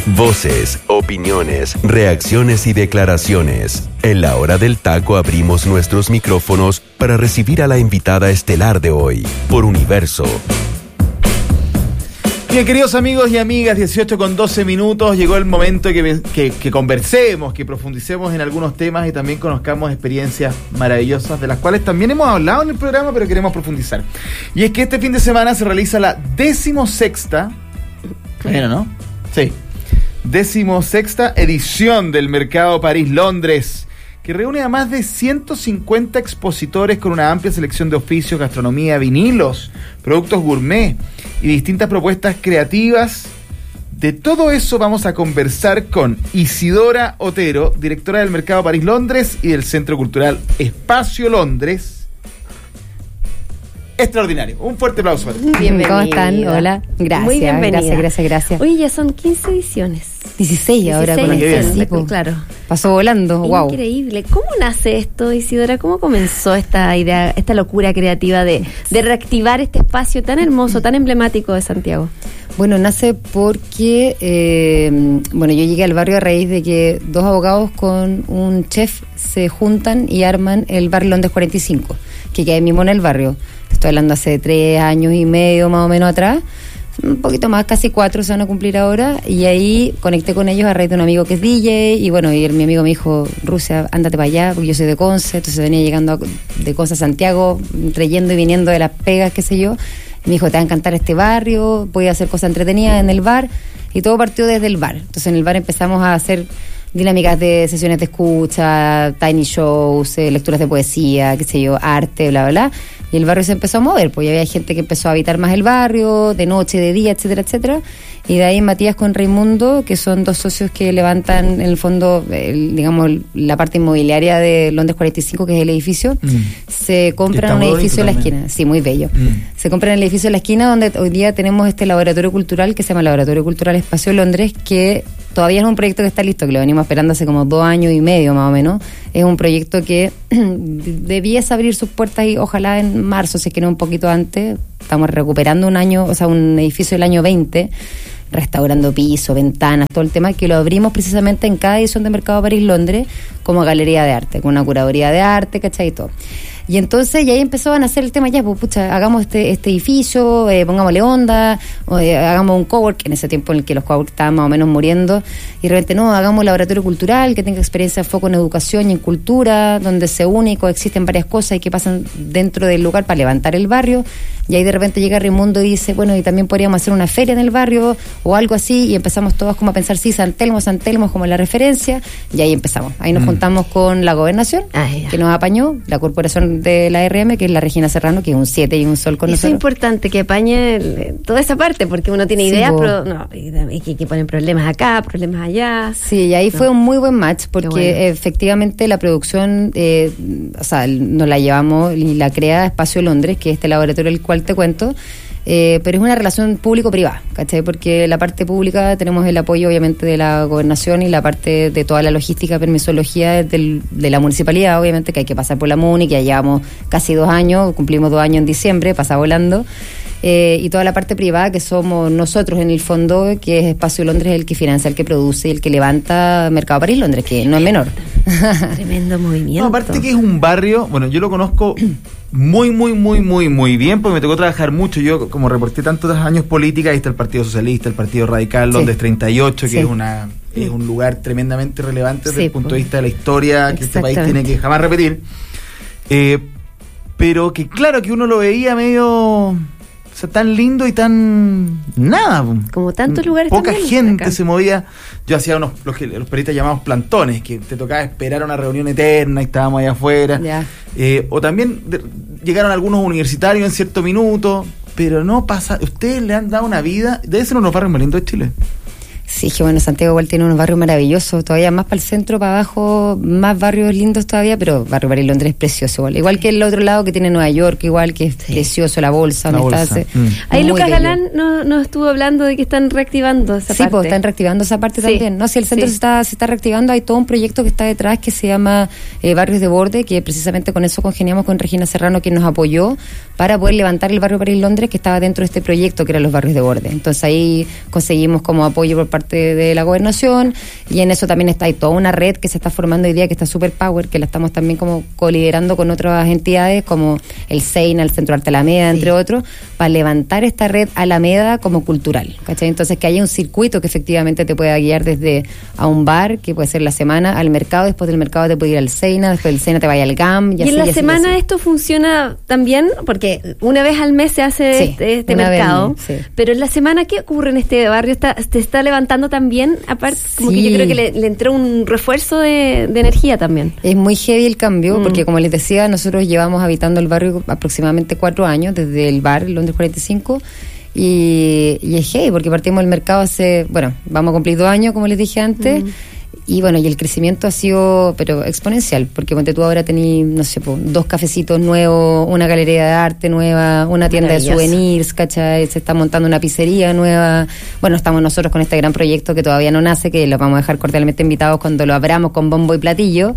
Voces, opiniones, reacciones y declaraciones. En la hora del taco abrimos nuestros micrófonos para recibir a la invitada estelar de hoy, por Universo. Bien, queridos amigos y amigas, 18:12, llegó el momento que conversemos, que profundicemos en algunos temas y también conozcamos experiencias maravillosas de las cuales también hemos hablado en el programa, pero queremos profundizar. Y es que este fin de semana se realiza la 16ª, bueno, ¿no? Sí, 16ª edición del Mercado París-Londres, que reúne a más de 150 expositores con una amplia selección de oficios, gastronomía, vinilos, productos gourmet y distintas propuestas creativas. De todo eso vamos a conversar con Isidora Otero, directora del Mercado París-Londres y del Centro Cultural Espacio Londres. Extraordinario. Un fuerte aplauso para ti. Bienvenida. ¿Cómo están? Hola. Gracias. Muy bienvenida. Gracias. Oye, ya son 15 ediciones. 16 ahora con el claro. Pasó volando. Wow. Increíble. ¿Cómo nace esto, Isidora? ¿Cómo comenzó esta idea, esta locura creativa de reactivar este espacio tan hermoso, tan emblemático de Santiago? Bueno, nace porque yo llegué al barrio a raíz de que dos abogados con un chef se juntan y arman el bar Londres 45, que queda mismo en el barrio. Estoy hablando hace 3 años y medio más o menos atrás, un poquito más, casi 4 se van a cumplir ahora, y ahí conecté con ellos a raíz de un amigo que es DJ, y bueno, y mi amigo me dijo, Rusia, ándate para allá, porque yo soy de Conce, entonces venía llegando de Conce a Santiago, yendo y viniendo de las pegas, qué sé yo, y me dijo, te va a encantar este barrio, voy a hacer cosas entretenidas en el bar, y todo partió desde el bar. Entonces en el bar empezamos a hacer dinámicas de sesiones de escucha, tiny shows, lecturas de poesía, qué sé yo, arte, bla, bla, bla. Y el barrio se empezó a mover, pues ya había gente que empezó a habitar más el barrio, de noche, de día, etcétera, etcétera. Y de ahí Matías con Raimundo, que son dos socios que levantan en el fondo, la parte inmobiliaria de Londres 45, que es el edificio, se compran un edificio en la esquina. Sí, muy bello. Se compran el edificio en la esquina donde hoy día tenemos este laboratorio cultural que se llama Laboratorio Cultural Espacio Londres, que todavía es un proyecto que está listo, que lo venimos esperando hace como 2 años y medio más o menos. Es un proyecto que debiese abrir sus puertas y ojalá en marzo, si es que no un poquito antes. Estamos recuperando un edificio del año 20, restaurando piso, ventanas, todo el tema, que lo abrimos precisamente en cada edición de Mercado París-Londres como galería de arte, con una curaduría de arte, ¿cachai? Y todo. Y entonces, y ahí empezaban a hacer el tema, hagamos este edificio, pongámosle onda, hagamos un cowork, en ese tiempo en el que los cowork estaban más o menos muriendo, y de repente hagamos un laboratorio cultural que tenga experiencia de foco en educación y en cultura, donde se une y coexisten varias cosas y que pasan dentro del lugar para levantar el barrio. Y ahí de repente llega Raimundo y dice, bueno, y también podríamos hacer una feria en el barrio o algo así, y empezamos todos como a pensar, sí, San Telmo como la referencia, y ahí empezamos. Ahí nos juntamos con la gobernación, que nos apañó, la corporación de la RM, que es la Regina Serrano, que es un 7 y un sol con nosotros. Es importante que apañe toda esa parte, porque uno tiene ideas, pero no, y que ponen problemas acá, problemas allá. Sí, y ahí fue un muy buen match, porque efectivamente la producción, nos la llevamos y la crea Espacio Londres, que es este laboratorio del cual te cuento, pero es una relación público-privada, ¿cachai? Porque la parte pública tenemos el apoyo obviamente de la gobernación y la parte de toda la logística, permisología de la municipalidad, obviamente que hay que pasar por la MUNI, que ya llevamos casi 2 años, cumplimos 2 años en diciembre, pasa volando. Y toda la parte privada, que somos nosotros en el fondo, que es Espacio Londres el que financia, el que produce, el que levanta Mercado París-Londres, que no es menor. Tremendo movimiento. No, aparte que es un barrio, bueno, yo lo conozco muy bien, porque me tocó trabajar mucho. Yo, como reporté tantos años política, ahí está el Partido Socialista, el Partido Radical, Londres 38, que es un lugar tremendamente relevante desde el punto de vista de la historia que este país tiene que jamás repetir. Pero que claro, que uno lo veía medio... O sea, tan lindo y tan... nada. Como tantos lugares poca gente acá se movía. Yo hacía los periodistas llamamos plantones, que te tocaba esperar una reunión eterna y estábamos allá afuera. O también llegaron algunos universitarios en cierto minuto, pero no pasa... Ustedes le han dado una vida... Debe ser uno de los barrios más lindos de Chile. Sí, que bueno, Santiago igual tiene unos barrios maravillosos, todavía más para el centro, para abajo, más barrios lindos todavía, pero Barrio París-Londres es precioso igual que el otro lado que tiene Nueva York, igual que es precioso, la bolsa. Ahí Lucas Galán nos estuvo hablando de que están reactivando esa parte. Sí, pues están reactivando esa parte también, ¿no? Si el centro se está reactivando, hay todo un proyecto que está detrás que se llama Barrios de Borde, que precisamente con eso congeniamos con Regina Serrano, quien nos apoyó para poder levantar el barrio París-Londres, que estaba dentro de este proyecto que eran los barrios de borde. Entonces ahí conseguimos como apoyo por parte parte de la gobernación, y en eso también hay toda una red que se está formando hoy día, que está Super Power, que la estamos también como coliderando con otras entidades como el SEINA, el Centro Arte Alameda, entre otros, para levantar esta red Alameda como cultural, ¿cachai? Entonces que haya un circuito que efectivamente te pueda guiar desde a un bar, que puede ser la semana, al mercado, después del mercado te puede ir al SEINA, después del SEINA te vaya al GAM. Y en la semana esto funciona también, porque una vez al mes se hace este mercado, pero en la semana, ¿qué ocurre en este barrio? ¿Se está levantando también? Aparte, como que yo creo que le entró un refuerzo de energía también. Es muy heavy el cambio, porque como les decía, nosotros llevamos habitando el barrio aproximadamente 4 años, desde el bar Londres 45, y es heavy, porque partimos del mercado vamos a cumplir 2 años, como les dije antes, y bueno, y el crecimiento ha sido, pero exponencial, porque ponte tú ahora tenés, no sé, 2 cafecitos nuevos, una galería de arte nueva, una tienda de souvenirs, ¿cachai? Se está montando una pizzería nueva. Bueno, estamos nosotros con este gran proyecto que todavía no nace, que los vamos a dejar cordialmente invitados cuando lo abramos con bombo y platillo.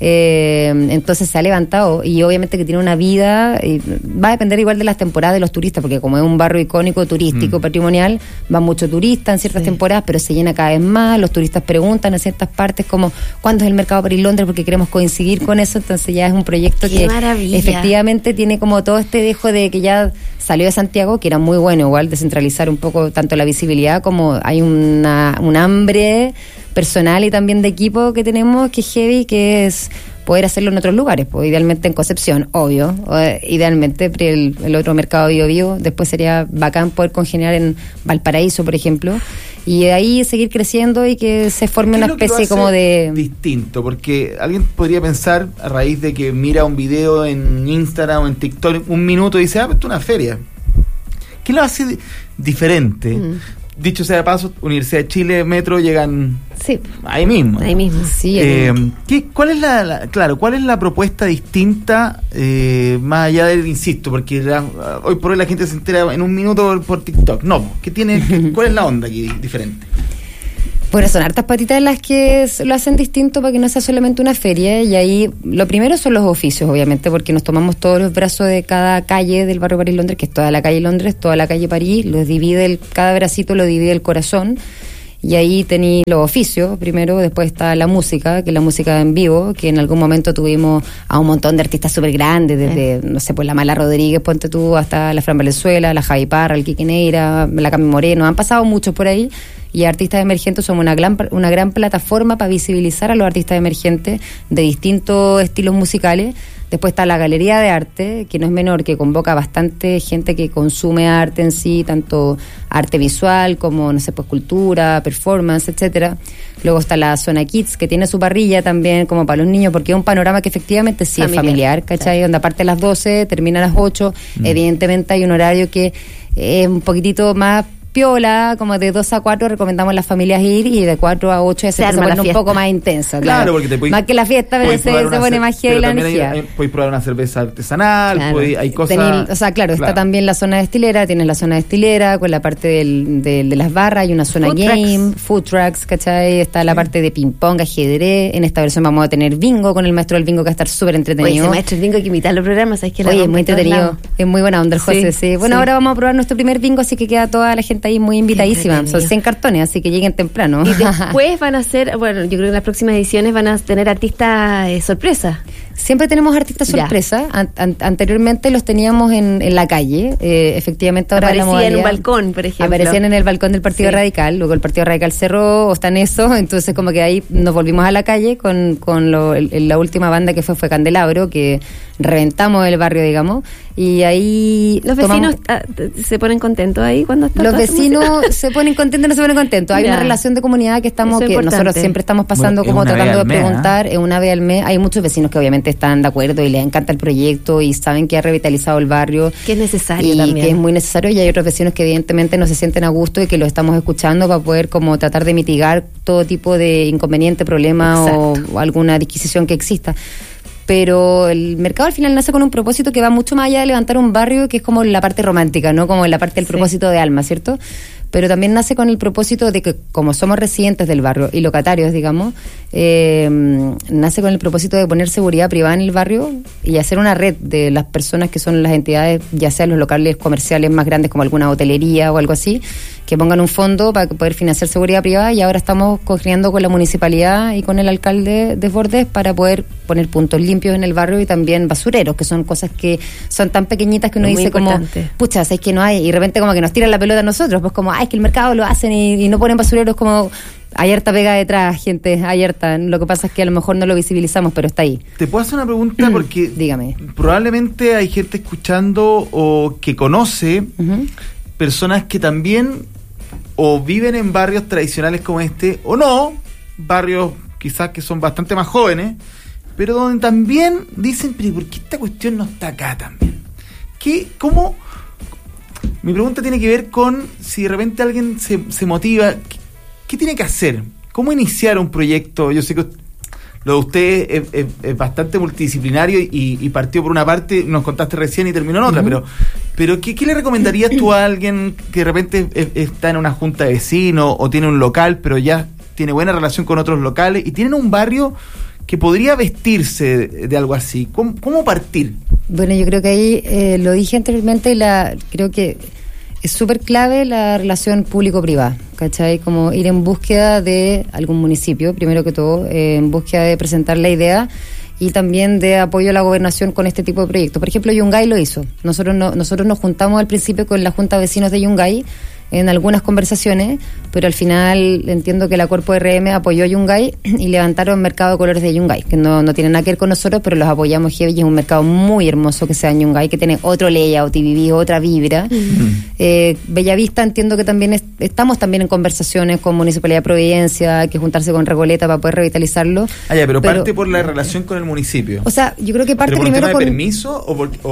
Entonces se ha levantado, y obviamente que tiene una vida, va a depender igual de las temporadas de los turistas, porque como es un barrio icónico, turístico, patrimonial, van muchos turistas en ciertas temporadas, pero se llena cada vez más. Los turistas preguntan en ciertas partes como ¿cuándo es el mercado para ir a Londres? Porque queremos coincidir con eso. Entonces ya es un proyecto que efectivamente tiene como todo este dejo de que ya salió de Santiago, que era muy bueno igual descentralizar un poco tanto la visibilidad como hay un hambre personal y también de equipo que tenemos, que es heavy, que es poder hacerlo en otros lugares, pues idealmente en Concepción, obvio, idealmente el otro mercado Bio Bio, después sería bacán poder congeniar en Valparaíso, por ejemplo, y de ahí seguir creciendo y que se forme una especie como de... distinto, porque alguien podría pensar, a raíz de que mira un video en Instagram o en TikTok, 1 minuto, y dice, esto es una feria. ¿Qué lo hace diferente? Dicho sea de paso, Universidad de Chile, Metro, llegan ahí mismo. Ahí mismo. Sí, ¿cuál es la propuesta distinta, más allá del, insisto, porque hoy por hoy la gente se entera en 1 minuto por TikTok? No, ¿cuál es la onda aquí diferente? Bueno, son hartas patitas las que lo hacen distinto para que no sea solamente una feria, y ahí lo primero son los oficios, obviamente, porque nos tomamos todos los brazos de cada calle del barrio París Londres, que es toda la calle Londres, toda la calle París, cada bracito lo divide el corazón, y ahí tení los oficios primero, después está la música, que es la música en vivo, que en algún momento tuvimos a un montón de artistas súper grandes, desde, no sé, pues la Mala Rodríguez, ponte tú, hasta la Fran Valenzuela, la Javi Parra, el Quique Neira, la Cami Moreno, han pasado muchos por ahí. Y Artistas Emergentes somos una gran plataforma para visibilizar a los artistas emergentes de distintos estilos musicales. Después está la Galería de Arte, que no es menor, que convoca bastante gente que consume arte en sí, tanto arte visual como, no sé, pues cultura, performance, etcétera. Luego está la Zona Kids, que tiene su parrilla también como para los niños, porque es un panorama que efectivamente sí es familiar, ¿cachai? Donde aparte a las 12, termina a las 8, evidentemente hay un horario que es un poquitito más piola, como de 2 a 4 recomendamos a las familias ir, y de 4 a 8 ya se pone un poco más intensa. Claro, porque te puedes, más que la fiesta, pero se pone más heavy la energía. Puedes probar una cerveza artesanal, claro. Hay cosas... Está también la zona destilera, tienes la zona destilera con la parte de las barras, hay una zona food trucks, ¿cachai? Está la parte de ping-pong, ajedrez. En esta versión vamos a tener bingo con el maestro del bingo, que va a estar súper entretenido. Oye, ese maestro del bingo hay que invitar los programas, ¿sabes qué? Oye, es muy entretenido, es muy buena onda el José, sí. Bueno, ahora vamos a probar nuestro primer bingo, así que queda toda la gente ahí muy invitadísima. Son 100 cartones, así que lleguen temprano. Y después van a ser, bueno, yo creo que en las próximas ediciones van a tener artistas sorpresa. Siempre tenemos artistas sorpresa. Anteriormente los teníamos en la calle. Efectivamente, ahora aparecían en un balcón, por ejemplo. Aparecían en el balcón del Partido Radical. Luego el Partido Radical cerró, o está en eso. Entonces, como que ahí nos volvimos a la calle con la última banda que fue Candelabro, que reventamos el barrio, digamos. Y ahí los vecinos se ponen contentos ahí cuando están. Los vecinos se ponen contentos, no se ponen contentos. Hay una relación de comunidad que nosotros siempre estamos pasando, como tratando de preguntar. Es una vez al mes. Hay muchos vecinos que obviamente están de acuerdo y les encanta el proyecto y saben que ha revitalizado el barrio, que es necesario y también, que es muy necesario. Y hay otros vecinos que evidentemente no se sienten a gusto y que los estamos escuchando para poder como tratar de mitigar todo tipo de inconveniente, problema o alguna disquisición que exista. Pero el mercado al final nace con un propósito que va mucho más allá de levantar un barrio, que es como la parte romántica, ¿no? Como la parte del propósito de alma, ¿cierto? pero también nace con el propósito de que, como somos residentes del barrio y locatarios, digamos, nace con el propósito de poner seguridad privada en el barrio y hacer una red de las personas que son las entidades, ya sean los locales comerciales más grandes como alguna hotelería o algo así, que pongan un fondo para poder financiar seguridad privada, y ahora estamos congeniando con la municipalidad y con el alcalde de Bordes para poder poner puntos limpios en el barrio y también basureros, que son cosas que son tan pequeñitas que uno dice importante. Como, pucha, es que no hay, y de repente como que nos tiran la pelota a nosotros, pues como, es que el mercado lo hacen y no ponen basureros, como... Hay harta pega detrás, gente, hay harta. Lo que pasa es que a lo mejor no lo visibilizamos, pero está ahí. ¿Te puedo hacer una pregunta? Porque dígame. Probablemente hay gente escuchando o que conoce personas que también o viven en barrios tradicionales como este, o no, barrios quizás que son bastante más jóvenes, pero donde también dicen, pero ¿por qué esta cuestión no está acá también? ¿Cómo? Mi pregunta tiene que ver con si de repente alguien se motiva... ¿Qué tiene que hacer? ¿Cómo iniciar un proyecto? Yo sé que lo de usted es bastante multidisciplinario y partió por una parte, nos contaste recién, y terminó en otra, pero ¿qué le recomendarías tú a alguien que de repente está en una junta de vecinos o tiene un local, pero ya tiene buena relación con otros locales y tienen un barrio que podría vestirse de algo así? ¿Cómo partir? Bueno, yo creo que ahí, lo dije anteriormente, creo que es súper clave la relación público-privada, ¿cachai? Como ir en búsqueda de algún municipio, primero que todo, en búsqueda de presentar la idea y también de apoyo a la gobernación con este tipo de proyectos. Por ejemplo, Yungay lo hizo. Nosotros nos juntamos al principio con la Junta de Vecinos de Yungay en algunas conversaciones, pero al final entiendo que la Cuerpo RM apoyó a Yungay y levantaron Mercado de Colores de Yungay, que no tiene nada que ver con nosotros, pero los apoyamos heavy y es un mercado muy hermoso que sea en Yungay, que tiene otro layout y vivir otra vibra. Bellavista entiendo que también estamos también en conversaciones con Municipalidad de Providencia, hay que juntarse con Recoleta para poder revitalizarlo. Pero parte por la relación con el municipio. O sea, yo creo que parte ¿pero por primero un tema de permiso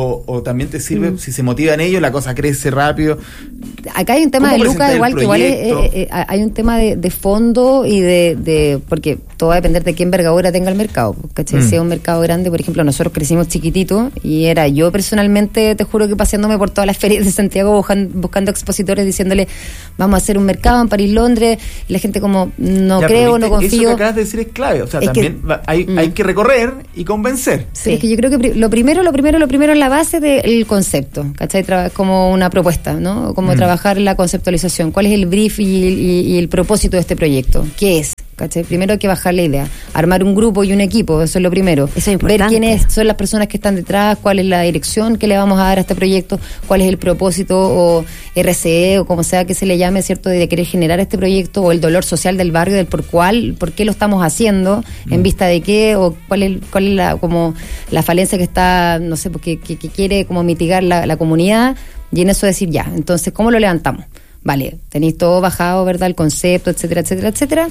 o también te sirve, si se motivan ellos, la cosa crece rápido? Acá hay un tema de Lucas, igual que igual hay un tema de fondo y de porque todo va a depender de qué envergadura tenga el mercado, ¿cachai? Si es un mercado grande, por ejemplo, nosotros crecimos chiquitito y era yo personalmente, te juro que paseándome por todas las ferias de Santiago buscando expositores diciéndole, vamos a hacer un mercado en París, Londres, y la gente como, no creo, no confío. Eso que acabas de decir es clave, o sea, también hay que recorrer y convencer. Sí. Es que yo creo que lo primero es la base del concepto, ¿cachai? Como una propuesta, ¿no? Como trabajar la conceptualización, cuál es el brief y el propósito de este proyecto, ¿qué es? ¿Cachai? Primero hay que bajar la idea, armar un grupo y un equipo, eso es lo primero. Eso es importante. Ver quiénes son las personas que están detrás, cuál es la dirección que le vamos a dar a este proyecto, cuál es el propósito o RCE o como sea que se le llame, ¿cierto? De querer generar este proyecto, o el dolor social del barrio, del por qué lo estamos haciendo, en vista de qué, o cuál es como la falencia que está, no sé, porque que quiere como mitigar la comunidad, y en eso decir ya, entonces, ¿cómo lo levantamos? Vale, tenéis todo bajado, ¿verdad? El concepto, etcétera, etcétera, etcétera.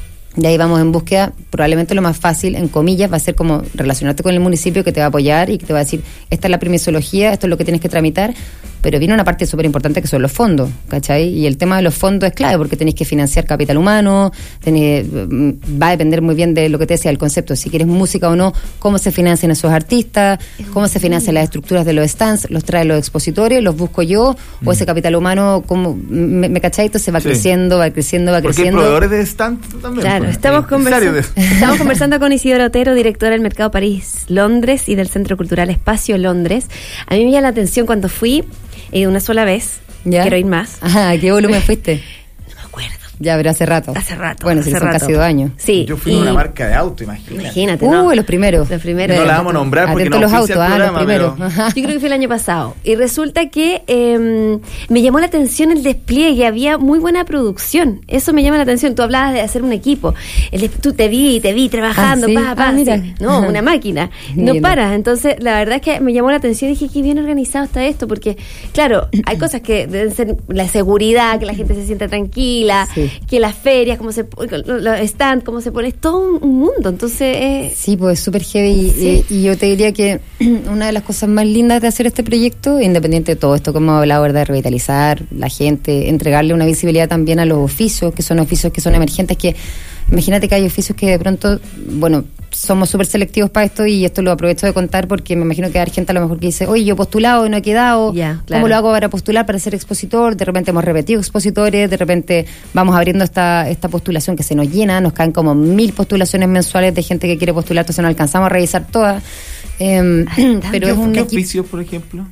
Y ahí vamos en búsqueda, probablemente lo más fácil, en comillas, va a ser como relacionarte con el municipio que te va a apoyar y que te va a decir, esta es la permisología, esto es lo que tienes que tramitar, pero viene una parte súper importante que son los fondos, ¿cachai? Y el tema de los fondos es clave porque tenéis que financiar capital humano, va a depender muy bien de lo que te decía, el concepto, si quieres música o no, cómo se financian esos artistas, cómo se financian las estructuras de los stands, los trae los expositores, los busco yo, o ese capital humano, como ¿me cachai? Entonces va creciendo, va creciendo. Porque hay proveedores de stands también. Claro, estamos conversando con Isidora Otero, directora del Mercado París Londres y del Centro Cultural Espacio Londres. A mí me llama la atención cuando fui una sola vez, ¿ya? Quiero ir más. Ajá, ¿a qué volumen fuiste? No me acuerdo. Ya, pero hace rato. Bueno, hace son rato. Casi 2 años. Sí. Yo fui en una marca de auto, imagínate. ¿No? Los primeros. No la vamos a nombrar porque no los autos, programa, los primeros. Yo creo que fue el año pasado. Y resulta que me llamó la atención el despliegue, había muy buena producción. Eso me llama la atención. Tú hablabas de hacer un equipo. Tú te vi trabajando, ¿sí? mira. Sí. No, una máquina. No paras. Entonces, la verdad es que me llamó la atención y dije, qué bien organizado está esto, porque, claro, hay cosas que deben ser la seguridad, que la gente se sienta tranquila, que las ferias, cómo se los stand, cómo se pone, es todo un mundo, entonces sí, pues súper heavy. Y yo te diría que una de las cosas más lindas de hacer este proyecto, independiente de todo esto que hemos hablado, ¿verdad? De revitalizar la gente, entregarle una visibilidad también a los oficios que son emergentes, que imagínate que hay oficios que de pronto, bueno, somos súper selectivos para esto, y esto lo aprovecho de contar porque me imagino que hay gente a lo mejor que dice, oye, yo he postulado y no he quedado, ¿cómo lo hago para postular, para ser expositor? De repente hemos repetido expositores, de repente vamos abriendo esta postulación que se nos llena, nos caen como 1000 postulaciones mensuales de gente que quiere postular, entonces no alcanzamos a revisar todas. Pero es un ¿Qué oficios, por ejemplo?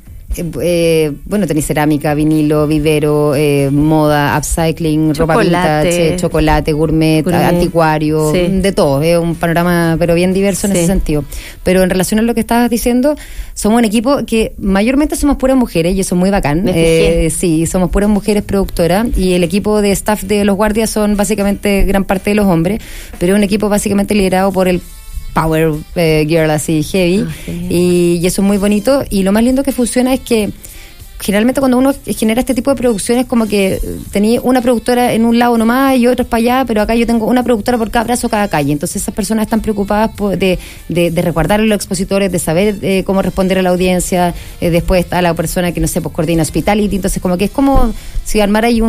Bueno, tenéis cerámica, vinilo, vivero, moda, upcycling, ropa vintage, chocolate, gourmet, anticuario, de todo. Es un panorama pero bien diverso en ese sentido. Pero en relación a lo que estabas diciendo, somos un equipo que mayormente somos puras mujeres, y eso es muy bacán. Sí, somos puras mujeres productoras, y el equipo de staff de Los Guardias son básicamente gran parte de los hombres, pero es un equipo básicamente liderado por el Power Girl, así heavy, y eso es muy bonito. Y lo más lindo que funciona es que generalmente cuando uno genera este tipo de producciones, como que tenía una productora en un lado nomás y otros para allá, pero acá yo tengo una productora por cada brazo, cada calle. Entonces esas personas están preocupadas de resguardar a los expositores, de saber cómo responder a la audiencia. Después está la persona que, no sé, pues coordina hospitality. Entonces como que es como si armara ahí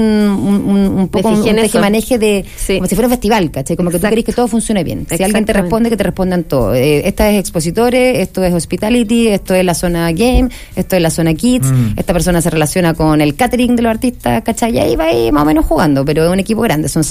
un poco un tejemaneje de como si fuera un festival, ¿cachai? Como que tú querés que todo funcione bien. Si alguien te responde, que te respondan todo. Esta es expositores, esto es hospitality, esto es la zona game, esto es la zona kids, esta persona se relaciona con el catering de los artistas, ¿cachai? Y ahí va ahí más o menos jugando, pero es un equipo grande, son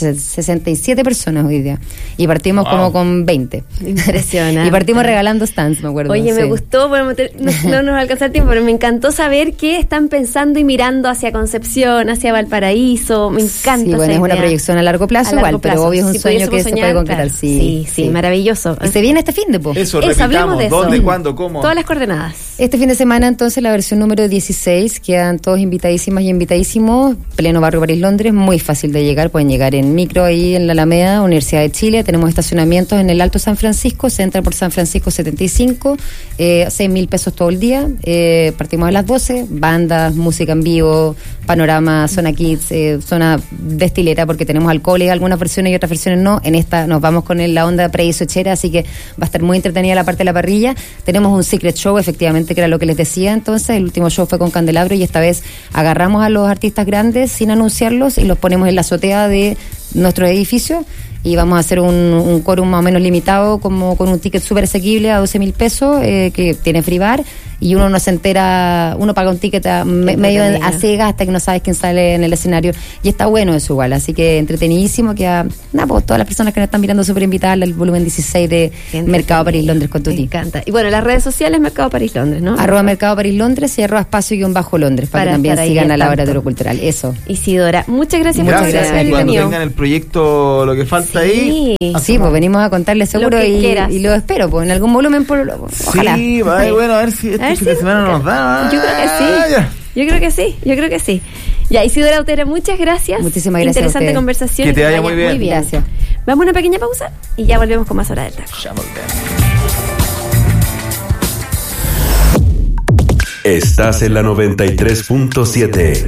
67 personas hoy día, y partimos como con 20. Impresionante. Y partimos regalando stands, me acuerdo. Oye, me gustó, no nos alcanza el tiempo, pero me encantó saber que están pensando y mirando hacia Concepción, hacia Valparaíso, me encanta. Sí, bueno, es una proyección a largo plazo igual, pero obvio es un sueño que se puede concretar. Sí, maravilloso. Y se viene este fin de po. Eso, repitamos, de ¿dónde, cuándo, cómo? Todas las coordenadas. Este fin de semana, entonces, la versión número 16, quedan todos invitadísimas y invitadísimos, pleno barrio París, Londres, muy fácil de llegar, pueden llegar en micro ahí en la Alameda, Universidad de Chile, tenemos estacionamientos en el Alto San Francisco, se entra por San Francisco 75, 6.000 pesos todo el día, partimos a las 12, bandas, música en vivo, panorama, zona kids, zona destilera, porque tenemos alcohol y algunas versiones y otras versiones no, en esta nos vamos con la onda pre-isochera, así que va a estar muy entretenida la parte de la parrilla. Tenemos un secret show, efectivamente, que era lo que les decía. Entonces el último show fue con Candelabro, y esta vez agarramos a los artistas grandes sin anunciarlos y los ponemos en la azotea de nuestro edificio, y vamos a hacer un quórum más o menos limitado, como con un ticket súper asequible a 12.000 pesos, que tiene free bar, y uno no se entera, uno paga un ticket medio a ciegas hasta que no sabes quién sale en el escenario, y está bueno eso igual, así que entretenidísimo, que pues todas las personas que nos están mirando súper invitadas al volumen 16 de Mercado París Londres con Tuti. Me encanta. Y bueno, las redes sociales Mercado París Londres, ¿no? @Mercado París Londres y @espacio_Londres, para que también sigan a la hora de lo cultural. Eso. Isidora, muchas gracias. Gracias. Cuando tengan el proyecto, lo que falta ahí. Sí, pues venimos a contarles seguro y lo espero, pues en algún volumen, ojalá. Sí, bueno, a ver si este fin de semana nos da. Yo creo que sí. Yo creo que sí. Ya, Isidora Otero, muchas gracias. Muchísimas gracias. Interesante conversación. Que te vaya muy bien. Gracias. Vamos a una pequeña pausa y ya volvemos con más Hora del Taco. Ya volvemos. Estás en la 93.7.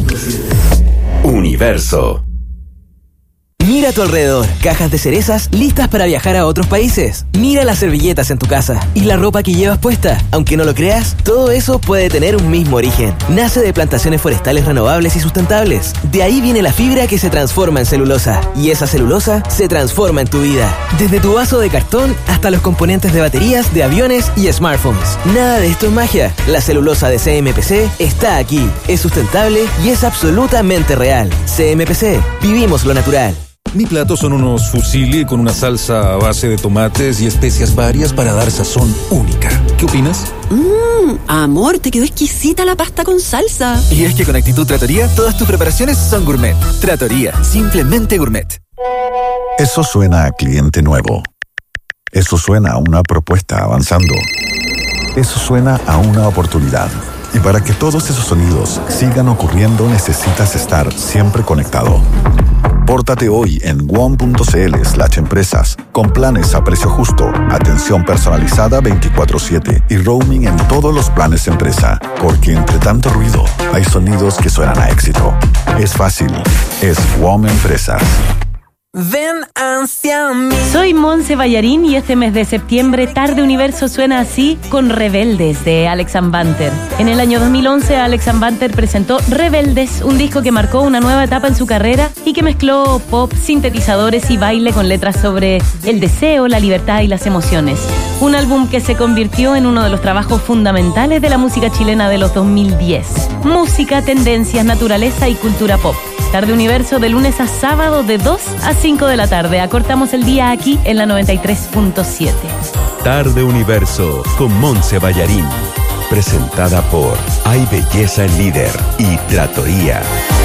Universo. Mira a tu alrededor, cajas de cerezas listas para viajar a otros países. Mira las servilletas en tu casa y la ropa que llevas puesta. Aunque no lo creas, todo eso puede tener un mismo origen. Nace de plantaciones forestales renovables y sustentables. De ahí viene la fibra que se transforma en celulosa. Y esa celulosa se transforma en tu vida. Desde tu vaso de cartón hasta los componentes de baterías, de aviones y smartphones. Nada de esto es magia. La celulosa de CMPC está aquí. Es sustentable y es absolutamente real. CMPC. Vivimos lo natural. Mi plato son unos fusilli con una salsa a base de tomates y especias varias para dar sazón única. ¿Qué opinas? Amor, te quedó exquisita la pasta con salsa. Y es que con Actitud Trattoria todas tus preparaciones son gourmet. Trattoria, simplemente gourmet. Eso suena a cliente nuevo. Eso suena a una propuesta avanzando. Eso suena a una oportunidad. Y para que todos esos sonidos sigan ocurriendo, necesitas estar siempre conectado. Pórtate hoy en WOM.cl/empresas con planes a precio justo, atención personalizada 24/7 y roaming en todos los planes empresa. Porque entre tanto ruido, hay sonidos que suenan a éxito. Es fácil. Es WOM Empresas. Ven a confía en mí. Soy Monse Ballarín y este mes de septiembre Tarde Universo suena así con Rebeldes de Alex & Banter. En el año 2011 Alex & Banter presentó Rebeldes, un disco que marcó una nueva etapa en su carrera y que mezcló pop, sintetizadores y baile con letras sobre el deseo, la libertad y las emociones. Un álbum que se convirtió en uno de los trabajos fundamentales de la música chilena de los 2010. Música, tendencias, naturaleza y cultura pop. Tarde Universo de lunes a sábado de 2 a 5 de la tarde. Acortamos el día aquí en la 93.7. Tarde Universo con Monse Ballarín. Presentada por Hay Belleza en Líder y Trattoria.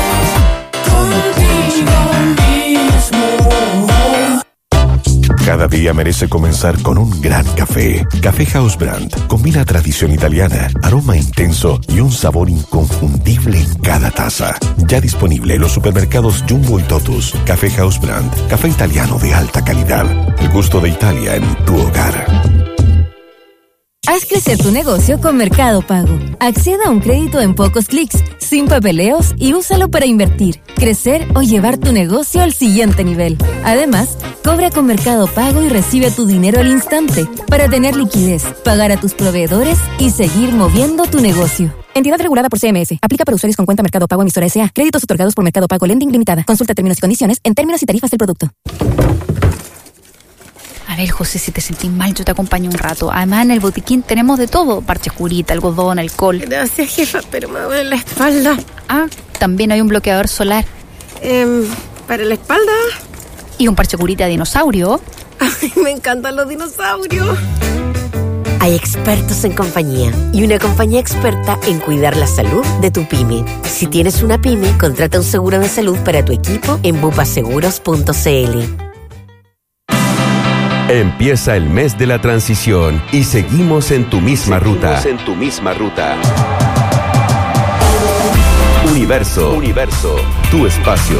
Cada día merece comenzar con un gran café. Café House Brand combina tradición italiana, aroma intenso y un sabor inconfundible en cada taza. Ya disponible en los supermercados Jumbo y Totus. Café House Brand, café italiano de alta calidad. El gusto de Italia en tu hogar. Haz crecer tu negocio con Mercado Pago. Acceda a un crédito en pocos clics, sin papeleos y úsalo para invertir, crecer o llevar tu negocio al siguiente nivel. Además, cobra con Mercado Pago y recibe tu dinero al instante para tener liquidez, pagar a tus proveedores y seguir moviendo tu negocio. Entidad regulada por CMF. Aplica para usuarios con cuenta Mercado Pago emisora S.A. Créditos otorgados por Mercado Pago Lending Limitada. Consulta términos y condiciones en términos y tarifas del producto. A ver, José, si te sentís mal, yo te acompaño un rato. Además, en el botiquín tenemos de todo. Parches curita, algodón, alcohol. Gracias, jefa, pero me duele la espalda. Ah, también hay un bloqueador solar. ¿Para la espalda? Y un parche curita de dinosaurio. Ay, me encantan los dinosaurios. Hay expertos en compañía y una compañía experta en cuidar la salud de tu pyme. Si tienes una pyme, contrata un seguro de salud para tu equipo en bupaseguros.cl. Empieza el mes de la transición y seguimos en tu misma ruta. Universo, tu espacio.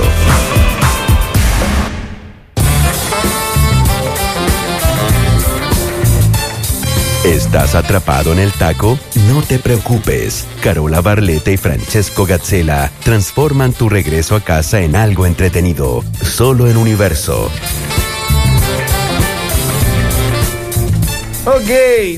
¿Estás atrapado en el taco? No te preocupes. Carola Barletta y Francesco Gazzella transforman tu regreso a casa en algo entretenido. Solo en Universo. Ok,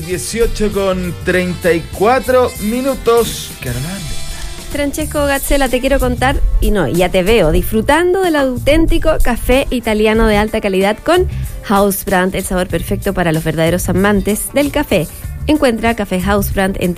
18:34. Carolina. Francesco Gazzella, te quiero contar, ya te veo disfrutando del auténtico café italiano de alta calidad con House Brand, el sabor perfecto para los verdaderos amantes del café. Encuentra Café House Brand en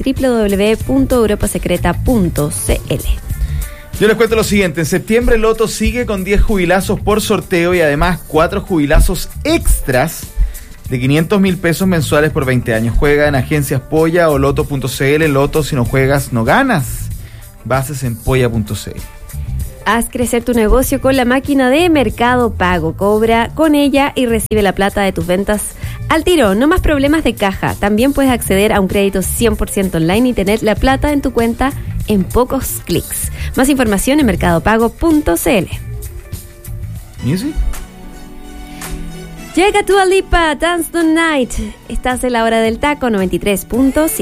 www.europasecreta.cl. Yo les cuento lo siguiente: en septiembre Loto sigue con 10 jubilazos por sorteo y además 4 jubilazos extras de 500.000 pesos mensuales por 20 años. Juega en agencias Polla o Loto.cl. Loto, si no juegas, no ganas. Bases en Polla.cl. Haz crecer tu negocio con la máquina de Mercado Pago. Cobra con ella y recibe la plata de tus ventas al tiro. No más problemas de caja. También puedes acceder a un crédito 100% online y tener la plata en tu cuenta en pocos clics. Más información en mercadopago.cl. ¿Music? Llega Dua Lipa, Dance the Night. Estás en la hora del taco 93.7.